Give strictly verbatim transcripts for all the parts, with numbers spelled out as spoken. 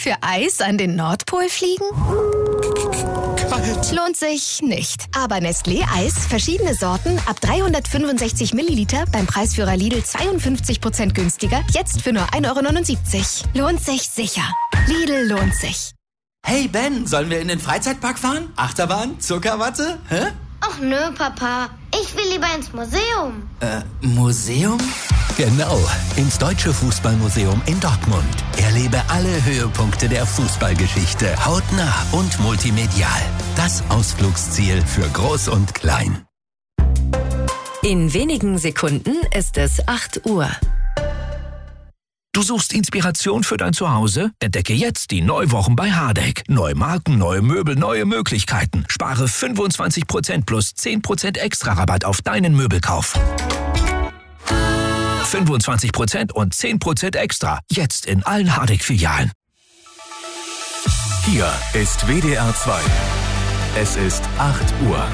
Für Eis an den Nordpol fliegen? Kalt. Lohnt sich nicht. Aber Nestlé Eis, verschiedene Sorten, ab dreihundertfünfundsechzig Milliliter, beim Preisführer Lidl zweiundfünfzig Prozent günstiger, jetzt für nur ein Euro neunundsiebzig. Lohnt sich sicher. Lidl lohnt sich. Hey Ben, sollen wir in den Freizeitpark fahren? Achterbahn? Zuckerwatte? Hä? Ach nö, Papa. Ich will lieber ins Museum. Äh, Museum? Genau, ins Deutsche Fußballmuseum in Dortmund. Erlebe alle Höhepunkte der Fußballgeschichte hautnah und multimedial. Das Ausflugsziel für Groß und Klein. In wenigen Sekunden ist es acht Uhr. Du suchst Inspiration für dein Zuhause? Entdecke jetzt die Neuwochen bei Hardegg. Neue Marken, neue Möbel, neue Möglichkeiten. Spare fünfundzwanzig Prozent plus zehn Prozent extra Rabatt auf deinen Möbelkauf. fünfundzwanzig Prozent und zehn Prozent extra. Jetzt in allen Hardegg-Filialen. Hier ist W D R zwei. Es ist acht Uhr.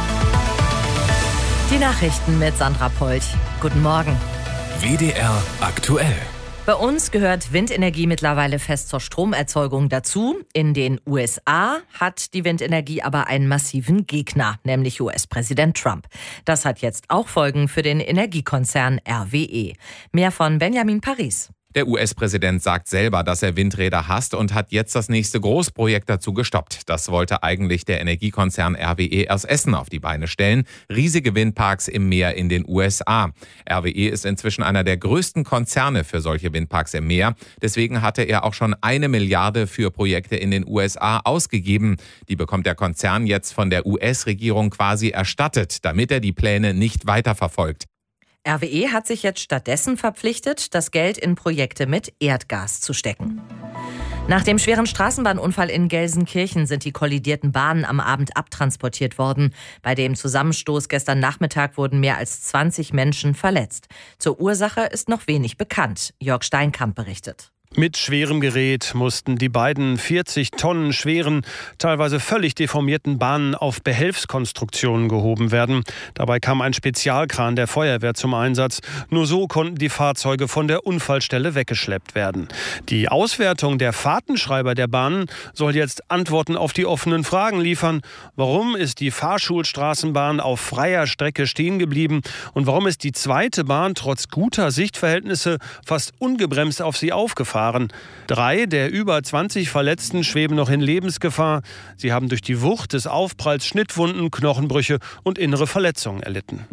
Die Nachrichten mit Sandra Polt. Guten Morgen. W D R aktuell. Bei uns gehört Windenergie mittlerweile fest zur Stromerzeugung dazu. In den U S A hat die Windenergie aber einen massiven Gegner, nämlich U S-Präsident Trump. Das hat jetzt auch Folgen für den Energiekonzern R W E. Mehr von Benjamin Paris. Der U S-Präsident sagt selber, dass er Windräder hasst und hat jetzt das nächste Großprojekt dazu gestoppt. Das wollte eigentlich der Energiekonzern R W E aus Essen auf die Beine stellen. Riesige Windparks im Meer in den U S A. R W E ist inzwischen einer der größten Konzerne für solche Windparks im Meer. Deswegen hatte er auch schon eine Milliarde für Projekte in den U S A ausgegeben. Die bekommt der Konzern jetzt von der U S-Regierung quasi erstattet, damit er die Pläne nicht weiterverfolgt. R W E hat sich jetzt stattdessen verpflichtet, das Geld in Projekte mit Erdgas zu stecken. Nach dem schweren Straßenbahnunfall in Gelsenkirchen sind die kollidierten Bahnen am Abend abtransportiert worden. Bei dem Zusammenstoß gestern Nachmittag wurden mehr als zwanzig Menschen verletzt. Zur Ursache ist noch wenig bekannt. Jörg Steinkamp berichtet. Mit schwerem Gerät mussten die beiden vierzig Tonnen schweren, teilweise völlig deformierten Bahnen auf Behelfskonstruktionen gehoben werden. Dabei kam ein Spezialkran der Feuerwehr zum Einsatz. Nur so konnten die Fahrzeuge von der Unfallstelle weggeschleppt werden. Die Auswertung der Fahrtenschreiber der Bahnen soll jetzt Antworten auf die offenen Fragen liefern. Warum ist die Fahrschulstraßenbahn auf freier Strecke stehen geblieben? Und warum ist die zweite Bahn trotz guter Sichtverhältnisse fast ungebremst auf sie aufgefahren? Drei der über zwanzig Verletzten schweben noch in Lebensgefahr. Sie haben durch die Wucht des Aufpralls Schnittwunden, Knochenbrüche und innere Verletzungen erlitten.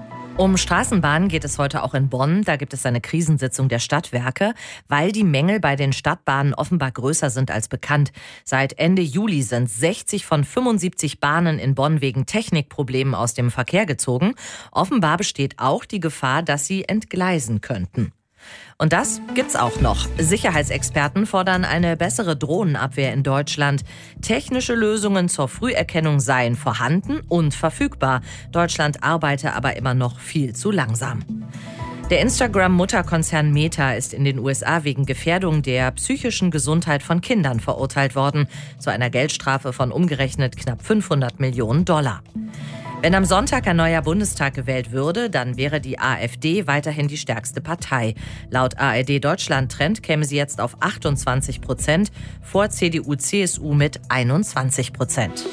Um Straßenbahnen geht es heute auch in Bonn. Da gibt es eine Krisensitzung der Stadtwerke, weil die Mängel bei den Stadtbahnen offenbar größer sind als bekannt. Seit Ende Juli sind sechzig von fünfundsiebzig Bahnen in Bonn wegen Technikproblemen aus dem Verkehr gezogen. Offenbar besteht auch die Gefahr, dass sie entgleisen könnten. Und das gibt's auch noch. Sicherheitsexperten fordern eine bessere Drohnenabwehr in Deutschland. Technische Lösungen zur Früherkennung seien vorhanden und verfügbar. Deutschland arbeite aber immer noch viel zu langsam. Der Instagram-Mutterkonzern Meta ist in den U S A wegen Gefährdung der psychischen Gesundheit von Kindern verurteilt worden. Zu einer Geldstrafe von umgerechnet knapp fünfhundert Millionen Dollar. Wenn am Sonntag ein neuer Bundestag gewählt würde, dann wäre die AfD weiterhin die stärkste Partei. Laut A R D Deutschland Trend käme sie jetzt auf achtundzwanzig Prozent, vor C D U C S U mit einundzwanzig Prozent.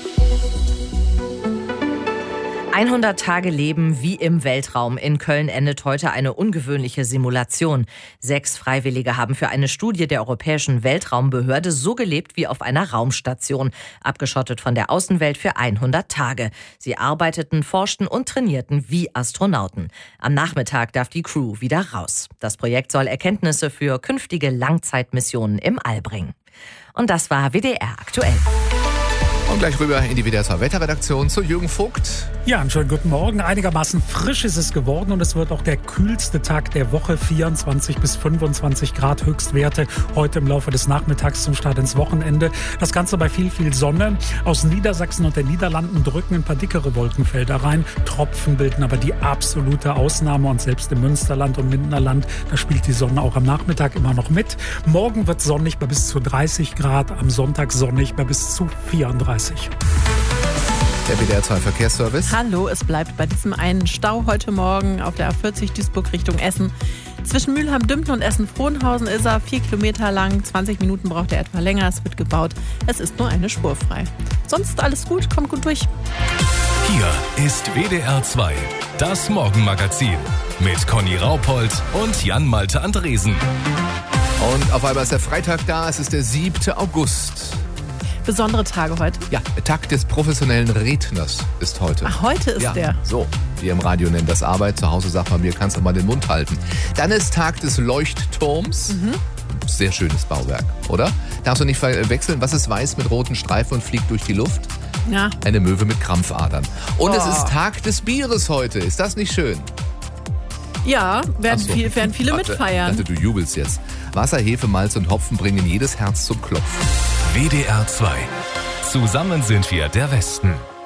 hundert Tage Leben wie im Weltraum. In Köln endet heute eine ungewöhnliche Simulation. Sechs Freiwillige haben für eine Studie der Europäischen Weltraumbehörde so gelebt wie auf einer Raumstation, abgeschottet von der Außenwelt für hundert Tage. Sie arbeiteten, forschten und trainierten wie Astronauten. Am Nachmittag darf die Crew wieder raus. Das Projekt soll Erkenntnisse für künftige Langzeitmissionen im All bringen. Und das war W D R aktuell. Und gleich rüber in die W D R zwei Wetterredaktion zu Jürgen Vogt. Ja, einen schönen guten Morgen. Einigermaßen frisch ist es geworden und es wird auch der kühlste Tag der Woche. vierundzwanzig bis fünfundzwanzig Grad Höchstwerte heute im Laufe des Nachmittags zum Start ins Wochenende. Das Ganze bei viel, viel Sonne. Aus Niedersachsen und den Niederlanden drücken ein paar dickere Wolkenfelder rein. Tropfen bilden aber die absolute Ausnahme und selbst im Münsterland und Mindenland, da spielt die Sonne auch am Nachmittag immer noch mit. Morgen wird sonnig bei bis zu dreißig Grad, am Sonntag sonnig bei bis zu vierunddreißig. Der W D R zwei Verkehrsservice. Hallo, es bleibt bei diesem einen Stau heute Morgen auf der A vierzig Duisburg Richtung Essen. Zwischen Mülheim-Dümpten und Essen-Frohnhausen ist er vier Kilometer lang. zwanzig Minuten braucht er etwa länger. Es wird gebaut. Es ist nur eine Spur frei. Sonst alles gut, kommt gut durch. Hier ist W D R zwei, das Morgenmagazin mit Conny Raupold und Jan-Malte Andresen. Und auf einmal ist der Freitag da, es ist der siebte August. Besondere Tage heute? Ja, Tag des professionellen Redners ist heute. Ach, heute ist ja, der. So, wir im Radio nennen das Arbeit. Zu Hause sagt man mir, kannst du mal den Mund halten. Dann ist Tag des Leuchtturms. Mhm. Sehr schönes Bauwerk, oder? Darfst du nicht verwechseln, was ist weiß mit roten Streifen und fliegt durch die Luft? Ja. Eine Möwe mit Krampfadern. Und oh. es ist Tag des Bieres heute. Ist das nicht schön? Ja, werden, so. viel, werden viele Warte, mitfeiern. Ich dachte, du jubelst jetzt. Wasser, Hefe, Malz und Hopfen bringen jedes Herz zum Klopfen. W D R zwei. Zusammen sind wir der Westen.